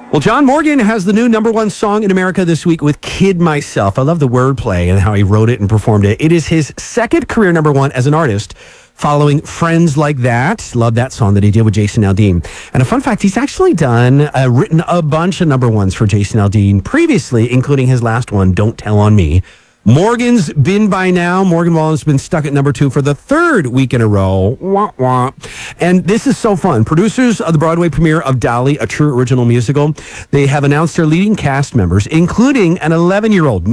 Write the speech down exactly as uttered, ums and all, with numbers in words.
Well, John Morgan has the new number one song in America this week with Kid Myself. I love the wordplay and how he wrote it and performed it. It is his second career number one as an artist, following Friends Like That. Love that song that he did with Jason Aldean. And a fun fact, he's actually done, uh, written a bunch of number ones for Jason Aldean previously, including his last one, Don't Tell on Me. Morgan's been by now. Morgan Wallen's been stuck at number two for the third week in a row. Wah, wah. And this is so fun. Producers of the Broadway premiere of Dolly, a true original musical, they have announced their leading cast members, including an eleven-year-old